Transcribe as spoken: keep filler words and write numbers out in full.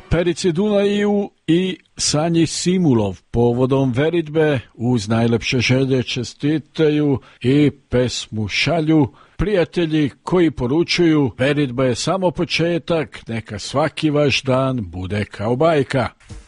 Perici Dunaju i Sanji Simulov povodom veritbe uz najlepše želje čestitaju i pesmu šalju prijatelji koji poručuju: veritba je samo početak, neka svaki vaš dan bude kao bajka.